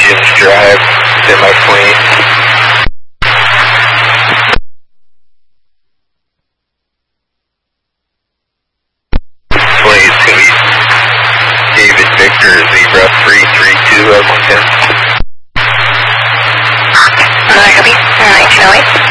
Williams Drive, semi-plane. 20 is going to be David Victor, Zebra 332 at 110. Copy. 1908.